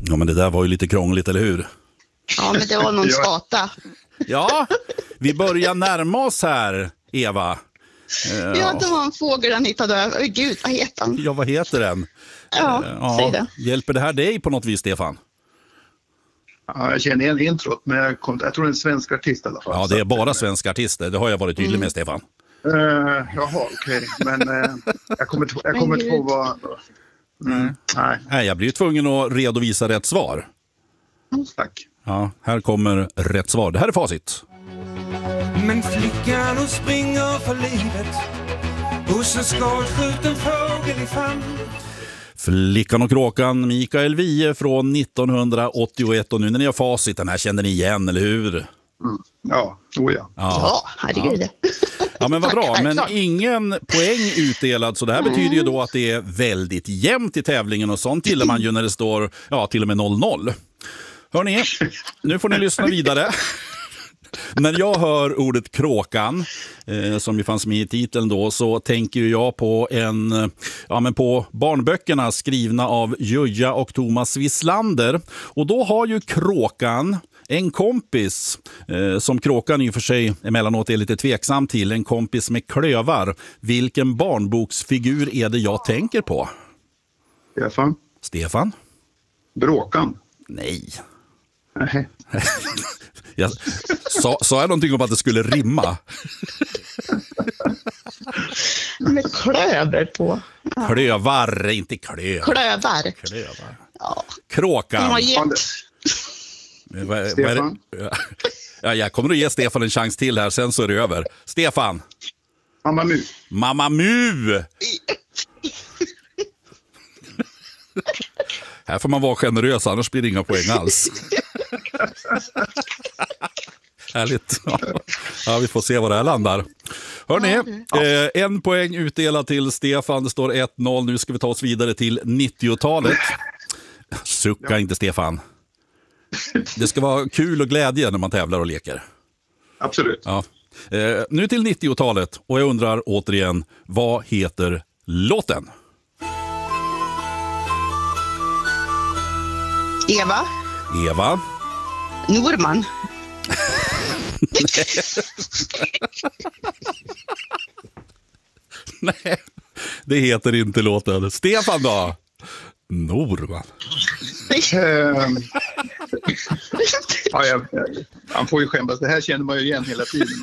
Ja, men det där var ju lite krångligt, eller hur? Ja, men det var någon skata. Ja, vi börjar närma oss här, Eva. Ja, det var en fågel den hittade. Gud, vad heter den? Ja, vad heter den? Ja, säg det. Hjälper det här dig på något vis, Stefan? Ja, jag känner igen introt, men jag tror det är en svensk artist i alla fall. Ja, det är bara svenska artister. Det har jag varit tydlig med, Stefan. Jaha, okej. Men jag kommer inte på vad... Nej, Jag blir ju tvungen att redovisa rätt svar. tack. Ja, här kommer rätt svar. Det här är facit. Men flickan hon springer för livet hos en skadskjuten fågel i famn. Flickan och kråkan, Mikael Wiehe från 1981. Och nu när ni har facit, den här känner ni igen, eller hur? Ja, ja. Ja, herregud. Ja, men vad bra. Tack, Men självklart. ingen poäng utdelad, så det här betyder ju då att det är väldigt jämnt i tävlingen, och sånt gillar man ju när det står till och med 0-0. Hörrni, nu får ni lyssna vidare. När jag hör ordet kråkan, som ju fanns med i titeln då, så tänker jag på på barnböckerna skrivna av Jöja och Thomas Wislander. Och då har ju kråkan en kompis som kråkan i och för sig emellanåt är lite tveksam till, en kompis med klövar. Vilken barnboksfigur är det jag tänker på? Stefan? Bråkan? Nej. Nej. Sa jag någonting om att det skulle rimma? Med klöver på. Klövar, inte klövar. Klövar. Ja. Kråkan. De har gett. Stefan? Jag kommer att ge Stefan en chans till här, sen så är det över. Stefan. Mamma Mu. Mamma Mu! Här får man vara generös, annars blir det inga poäng alls. Härligt. Ja, vi får se var det här landar. Hörrni, en poäng utdelad till Stefan. Det står 1-0. Nu ska vi ta oss vidare till 90-talet. Sucka inte, Stefan. Det ska vara kul och glädje när man tävlar och leker. Absolut. Ja. Nu till 90-talet. Och jag undrar återigen, vad heter låten? Eva. Norman. Nej, det heter inte låten. Stefan då? Norman. Han får ju skämmas. Det här känner man ju igen hela tiden.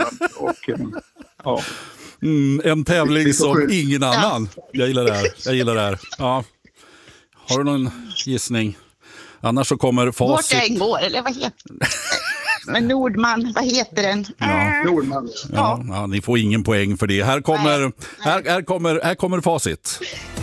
En tävling som ingen annan. Jag gillar det här. Ja. Har du någon gissning? Annars så kommer facit. Vart jag går, eller vad heter den? Men Nordman, vad heter den? Nordman. Ja, ni får ingen poäng för det. Här kommer facit.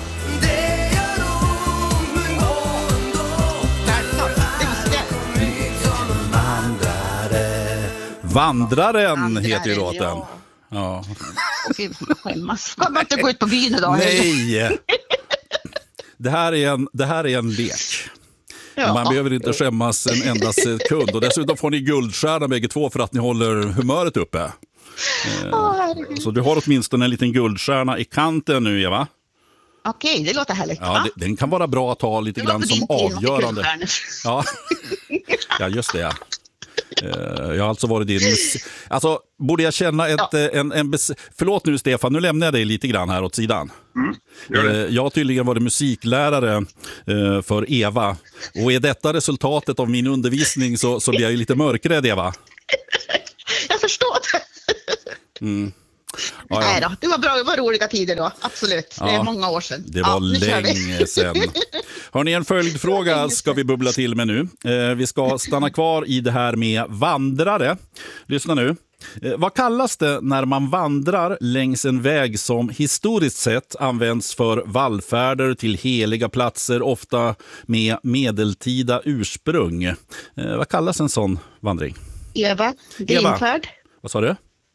Vandraren heter ju låten. Ja. Okej, skämmas. Ska man inte gå ut på byn idag? Nej! Det här är en lek. Man behöver inte skämmas en enda sekund. Och dessutom får ni guldstjärna bägge två för att ni håller humöret uppe. Så du har åtminstone en liten guldstjärna i kanten nu, Eva. Okej, det låter härligt. Ja, den kan vara bra att ha lite grann som avgörande. Ja, just det. Jag har alltså varit din... Alltså, borde jag känna förlåt nu, Stefan, nu lämnar jag dig lite grann här åt sidan. Jag har tydligen varit musiklärare för Eva. Och är detta resultatet av min undervisning så blir jag ju lite mörkrädd, Eva. Jag förstår det. Nej då, det var bra, det var roliga tider då, absolut. Det är många år sedan. Det var länge sedan. Har ni en följdfråga ska vi bubbla till med nu. Vi ska stanna kvar i det här med vandrare. Lyssna nu. Vad kallas det när man vandrar längs en väg som historiskt sett används för vallfärder till heliga platser, ofta med medeltida ursprung? Vad kallas en sån vandring? Eva, Grimfärd. Vad sa du?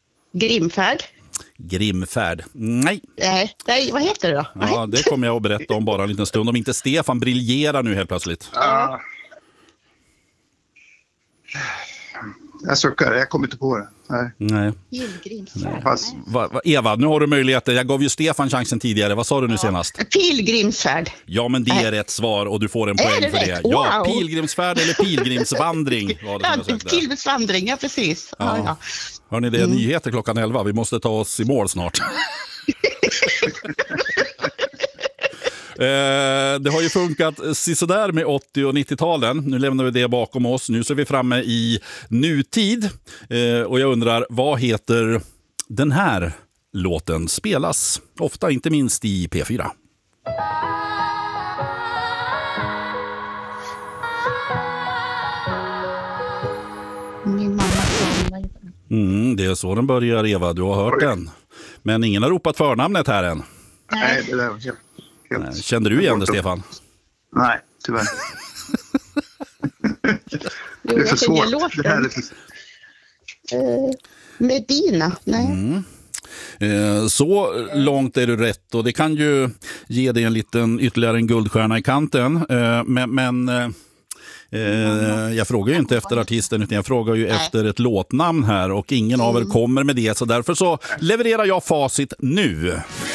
Grimfärd. Nej, vad heter det då? Ja, det kommer jag att berätta om bara en liten stund. Om inte Stefan briljerar nu helt plötsligt. Jag suckar, jag kommer inte på det. Nej. Pilgrimsfärd. Pass. Eva, nu har du möjlighet. Jag gav ju Stefan chansen tidigare. Vad sa du nu senast? Pilgrimsfärd. Ja, men det är rätt svar och du får en poäng det för det. rätt? Ja, Wow. pilgrimsfärd eller pilgrimsvandring var det som jag sökte. Pilgrimsvandring, ja precis. Ja. Hörrni, det är nyheter klockan 11. Vi måste ta oss i mål snart. Det har ju funkat sisådär med 80- och 90-talen. Nu lämnar vi det bakom oss. Nu så är vi framme i nutid. Och jag undrar, vad heter den här låten spelas? Ofta, inte minst i P4. Min mamma sa Det är så den börjar, Eva. Du har hört den. Men ingen har ropat förnamnet här än. Nej, det där var helt... Kände du igen det, Stefan? Nej, tyvärr. Det är för svårt. Det här är för... Medina, nej. Så långt är du rätt och det kan ju ge dig ytterligare en guldstjärna i kanten. Men jag frågar ju inte efter artisten utan jag frågar ju efter ett låtnamn här och ingen av er kommer med det. Så därför så levererar jag facit nu.